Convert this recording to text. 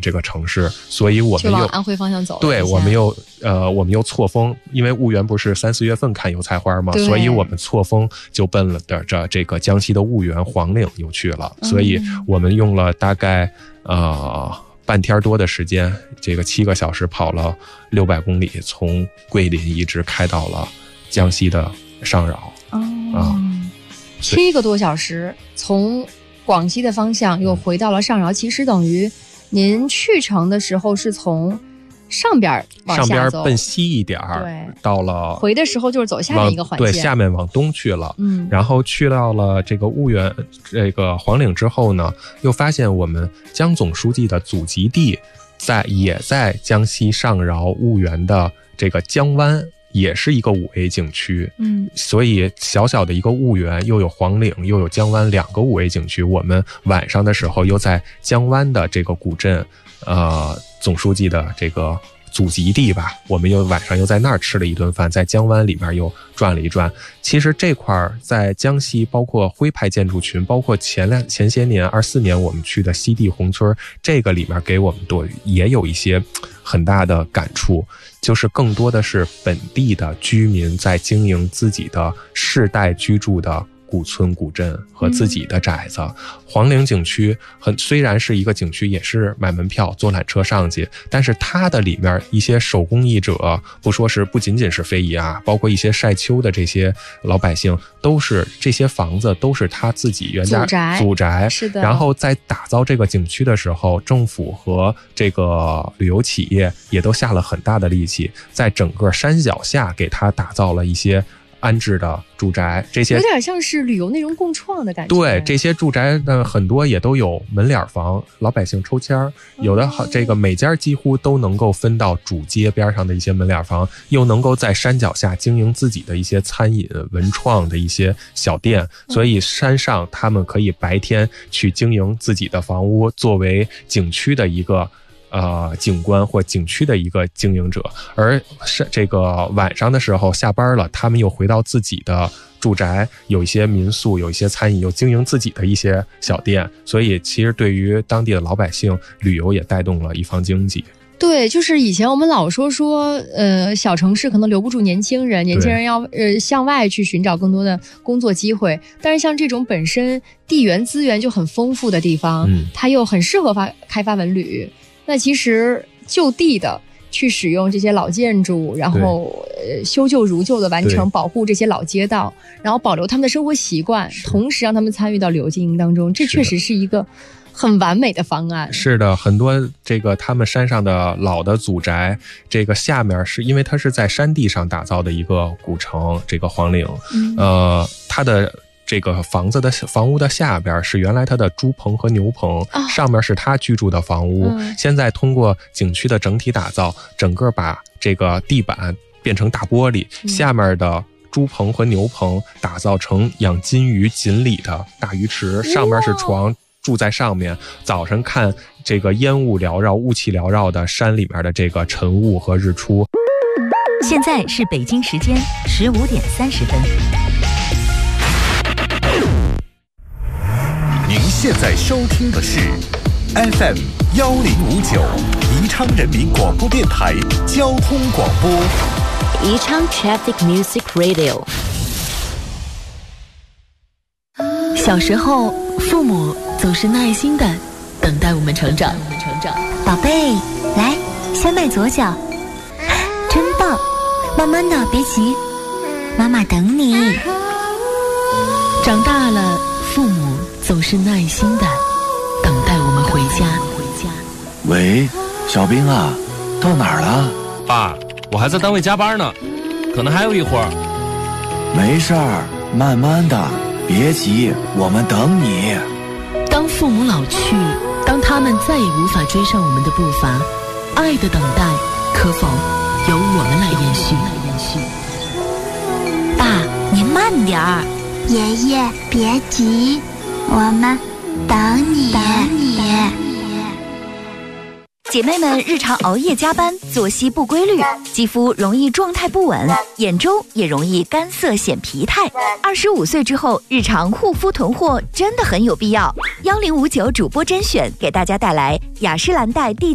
这个城市，所以我们又就往安徽方向走。 对，我们又错峰，因为婺源不是3、4月份看油菜花吗？所以我们错峰就奔了这个江西的婺源黄岭又去了，所以我们用了大概半天多的时间，这个7个小时跑了600公里，从桂林一直开到了江西的上饶。 7个多小时从广西的方向又回到了上饶，其实等于您去程的时候是从上边往下走， 奔西一点，对，到了回的时候就是走下面一个环线， 对，下面往东去了。然后去到了这个婺源这个黄岭之后呢，又发现我们江总书记的祖籍地也在江西上饶婺源的这个江湾，也是一个5A 景区。所以小小的一个婺源又有黄岭又有江湾2个5A 景区，我们晚上的时候又在江湾的这个古镇总书记的这个祖籍地吧，我们晚上又在那儿吃了一顿饭，在江湾里面又转了一转。其实这块在江西，包括徽派建筑群，包括前些年24年我们去的西递宏村，这个里面给我们也有一些很大的感触，就是更多的是本地的居民在经营自己的世代居住的古村古镇和自己的宅子。黄岭景区虽然是一个景区，也是买门票坐缆车上去，但是它的里面一些手工艺者，不仅仅是非遗啊，包括一些晒秋的这些老百姓，都是这些房子都是他自己原家祖宅。是的。然后在打造这个景区的时候，政府和这个旅游企业也都下了很大的力气，在整个山脚下给他打造了一些安置的住宅，这些有点像是旅游内容共创的感觉。 对，这些住宅呢，很多也都有门脸房，老百姓抽签，有的这个每家几乎都能够分到主街边上的一些门脸房，又能够在山脚下经营自己的一些餐饮文创的一些小店，所以山上他们可以白天去经营自己的房屋，作为景区的一个景观或景区的一个经营者，而是这个晚上的时候下班了，他们又回到自己的住宅，有一些民宿，有一些餐饮，又经营自己的一些小店，所以其实对于当地的老百姓，旅游也带动了一方经济。 对，就是以前我们老说小城市可能留不住年轻人，年轻人要向外去寻找更多的工作机会，但是像这种本身地缘资源就很丰富的地方，它又很适合开发文旅。那其实就地的去使用这些老建筑，然后修旧如旧的完成保护这些老街道，然后保留他们的生活习惯，同时让他们参与到旅游经营当中，这确实是一个很完美的方案。是的，很多这个他们山上的老的祖宅，这个下面是因为它是在山地上打造的一个古城，这个黄岭，它的这个房屋的下边是原来它的猪棚和牛棚，上面是他居住的房屋。现在通过景区的整体打造，整个把这个地板变成大玻璃，下面的猪棚和牛棚打造成养金鱼锦鲤的大鱼池，上面是床，住在上面，早晨看这个烟雾缭绕、雾气缭绕的山里面的这个晨雾和日出。 现在是北京时间15点30分。 您现在收听的是 FM 1059宜昌人民广播电台交通广播。 宜昌 Traffic Music Radio。小时候，父母总是耐心的等待我们成长。 宝贝，来，先迈左脚，真棒！慢慢的，别急，妈妈等你。 长大了，父母总是耐心的等待我们回家。 喂，小兵啊，到哪儿了？ 爸，我还在单位加班呢，可能还有一会儿。 没事儿，慢慢的，别急，我们等你。 当父母老去，当他们再也无法追上我们的步伐，爱的等待可否由我们来延续？ 爸，您慢点儿。爷爷，别急，我们等你。 姐妹们日常熬夜加班，作息不规律，肌肤容易状态不稳，眼周也容易干涩显疲态。25岁之后，日常护肤囤货真的很有必要。1059主播甄选给大家带来雅诗兰黛